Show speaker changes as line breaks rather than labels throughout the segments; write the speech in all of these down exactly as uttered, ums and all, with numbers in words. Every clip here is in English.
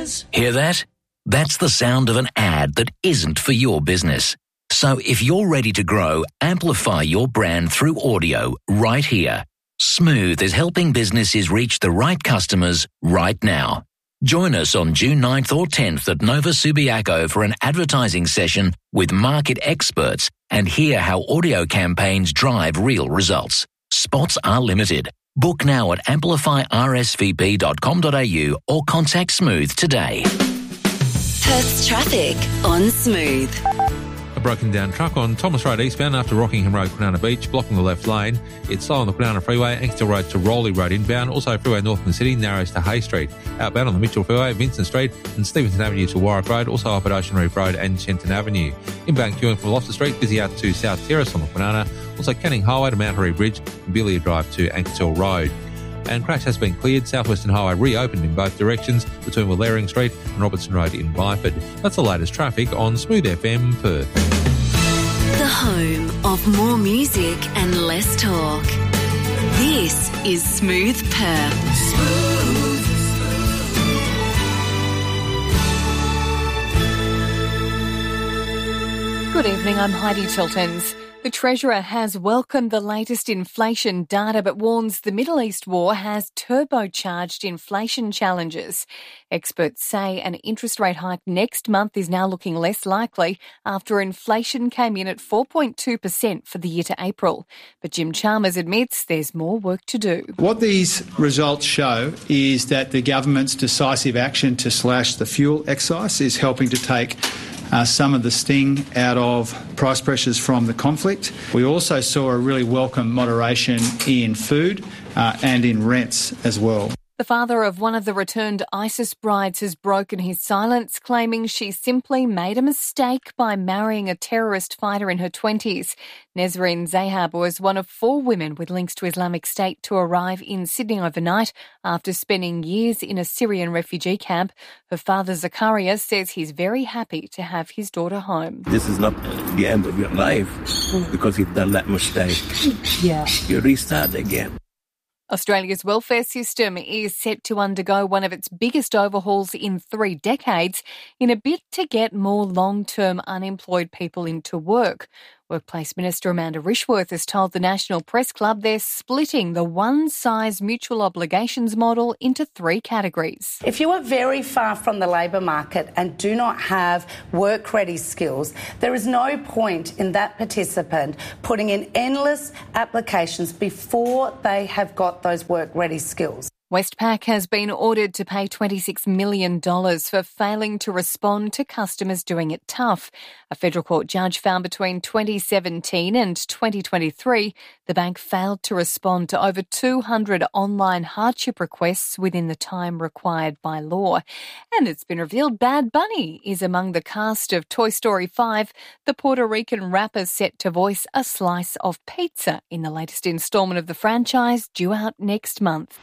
customers.
Hear that? That's the sound of an ad that isn't for your business. So if you're ready to grow, amplify your brand through audio right here. Smooth is helping businesses reach the right customers right now. Join us on June ninth or tenth at Nova Subiaco for an advertising session with market experts and hear how audio campaigns drive real results. Spots are limited. Book now at amplify r s v p dot com dot a u or contact Smooth today.
Perth's traffic on Smooth.
A broken down truck on Thomas Road eastbound after Rockingham Road, Kwinana Beach, blocking the left lane. It's slow on the Kwinana Freeway, Ankston Road to Rowley Road inbound. Also Freeway North in the city, narrows to Hay Street. Outbound on the Mitchell Freeway, Vincent Street and Stevenson Avenue to Warwick Road, also up at Ocean Reef Road and Shenton Avenue. Inbound queuing from Loftus Street, busy out to South Terrace on the Kwinana. Also Canning Highway to Mount Harry Bridge and Billiard Drive to Ankersell Road. And crash has been cleared. Southwestern Highway reopened in both directions between Wallering Street and Robertson Road in Byford. That's the latest traffic on Smooth F M Perth.
The home of more music and less talk. This is Smooth Perth. Smooth.
Good evening, I'm Heidi Tiltons. The Treasurer has welcomed the latest inflation data but warns the Middle East war has turbocharged inflation challenges. Experts say an interest rate hike next month is now looking less likely after inflation came in at four point two percent for the year to April. But Jim Chalmers admits there's more work to do.
What these results show is that the government's decisive action to slash the fuel excise is helping to take Uh, some of the sting out of price pressures from the conflict. We also saw a really welcome moderation in food uh, and in rents as well.
The father of one of the returned ISIS brides has broken his silence, claiming she simply made a mistake by marrying a terrorist fighter in her twenties. Nesrin Zahab was one of four women with links to Islamic State to arrive in Sydney overnight after spending years in a Syrian refugee camp. Her father, Zakaria, says he's very happy to have his daughter home.
This is not the end of your life because you've done that mistake.
Yeah.
You restart again.
Australia's welfare system is set to undergo one of its biggest overhauls in three decades in a bid to get more long-term unemployed people into work. Workplace Minister Amanda Rishworth has told the National Press Club they're splitting the one-size mutual obligations model into three categories.
If you are very far from the labour market and do not have work-ready skills, there is no point in that participant putting in endless applications before they have got those work-ready skills.
Westpac has been ordered to pay twenty-six million dollars for failing to respond to customers doing it tough. A federal court judge found between twenty seventeen and twenty twenty-three the bank failed to respond to over two hundred online hardship requests within the time required by law. And it's been revealed Bad Bunny is among the cast of Toy Story five. The Puerto Rican rapper set to voice a slice of pizza in the latest instalment of the franchise, due out next month.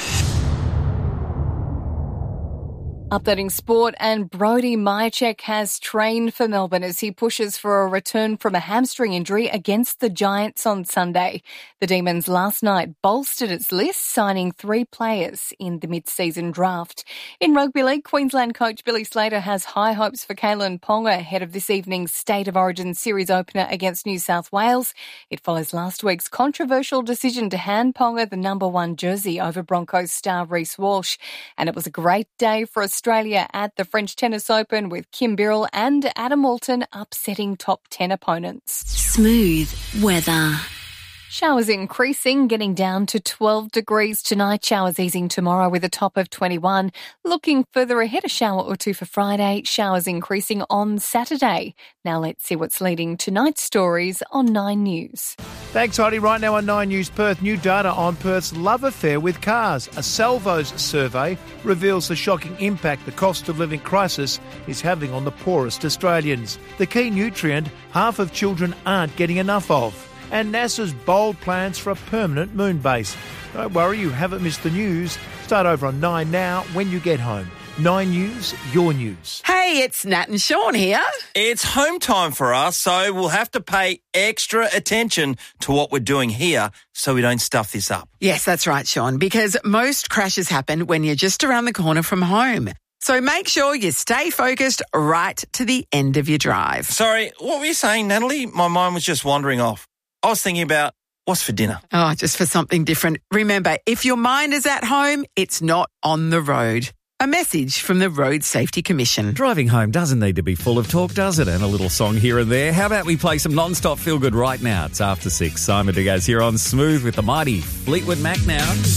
Updating sport, and Brody Myercheck has trained for Melbourne as he pushes for a return from a hamstring injury against the Giants on Sunday. The Demons last night bolstered its list, signing three players in the mid-season draft. In Rugby League, Queensland coach Billy Slater has high hopes for Kalen Ponga ahead of this evening's State of Origin series opener against New South Wales. It follows last week's controversial decision to hand Ponga the number one jersey over Broncos star Reece Walsh. And it was a great day for Australia Australia at the French Tennis Open, with Kim Birrell and Adam Walton upsetting top ten opponents.
Smooth weather.
Showers increasing, getting down to twelve degrees tonight. Showers easing tomorrow with a top of twenty-one. Looking further ahead, a shower or two for Friday. Showers increasing on Saturday. Now let's see what's leading tonight's stories on Nine News.
Thanks, Heidi. Right now on Nine News Perth, new data on Perth's love affair with cars. A Salvos survey reveals the shocking impact the cost of living crisis is having on the poorest Australians. The key nutrient half of children aren't getting enough of. And NASA's bold plans for a permanent moon base. Don't worry, you haven't missed the news. Start over on Nine now when you get home. Nine News, your news.
Hey, it's Nat and Sean here.
It's home time for us, so we'll have to pay extra attention to what we're doing here so we don't stuff this up.
Yes, that's right, Sean, because most crashes happen when you're just around the corner from home. So make sure you stay focused right to the end of your drive.
Sorry, what were you saying, Natalie? My mind was just wandering off. I was thinking about what's for dinner.
Oh, just for something different. Remember, if your mind is at home, it's not on the road. A message from the Road Safety Commission.
Driving home doesn't need to be full of talk, does it? And a little song here and there. How about we play some non-stop feel-good right now? It's after six. Simon Diaz here on Smooth with the mighty Fleetwood Mac now.